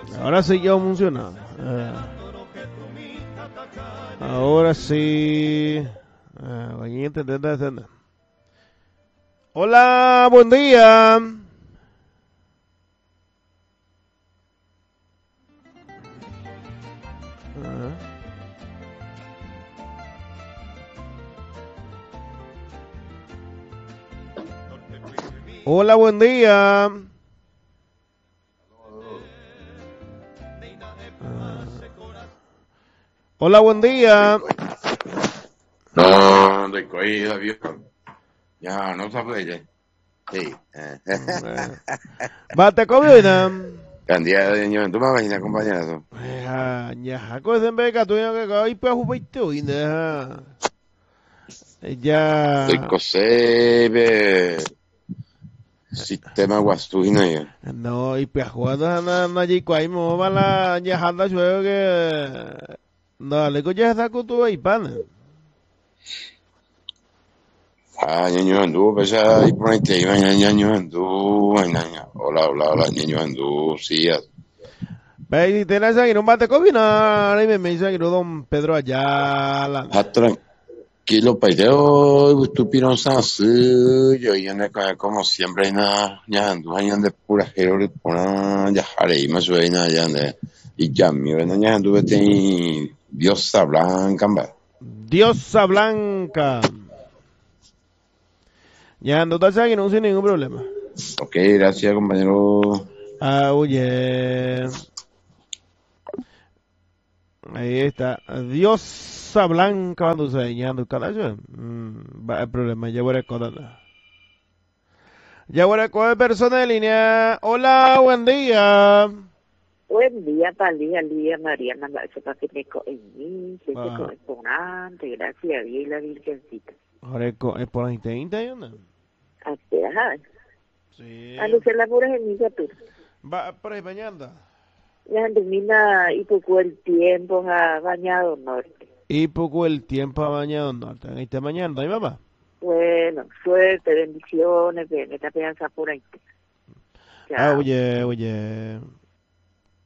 Ahora sí ya funciona. Ahora sí. Hola, buen día. Hola, buen día. Hola, buen día. No, de corrida, viejo. Ya, no sabes ya. Sí. Bate COVID. Cantidad de niños, tú me imaginas, compañero. Ya, cosa en vez que tú ya que hay pues justo y Soy ya cosebe. Sistema guastuino ya. no y pues jugando na jico ahí mo bala ya handa juego que no le coge esa cutu y pan. Ah, niño andú, pesa y ponete, iba niño andú, hola, hola, hola, niño andú, sí, Ve y tienes ahí no bate COVID no y me dice que no don Pedro Ayala. tranquilo, pero tú piensas, yo y ando como siempre, nada, ya andú, ahí ande pura jero, y pona, ya jare, y me suena, ya ande, y ya, mi ven, ya andu, vete, diosa blanca, hombre. Diosa Blanca. Ya no estás ahí no sin ningún problema. Ok, gracias, compañero. Ah, oye. Ahí está. Diosa Blanca cuando enseñando carajo. Va el problema, ya voy a recordar. Ya voy a recordar persona de línea. Hola, buen día. Buen día, Talía, Lía, Mariana, Zapateco en mí, gente Ah, correspondiente, gracias a Dios y la Virgencita. ahora es por ahí te hay una. Así, ajá. Sí. A lucir las puras en mi capítulo. Va por ahí bañando. Ya domina y poco el tiempo ha bañado norte. Y poco el tiempo ha bañado norte. Ahí está bañando, ahí mamá. Bueno, suerte, bendiciones, ven, esta pedanza por ahí. Ah, Chao. oye, oye.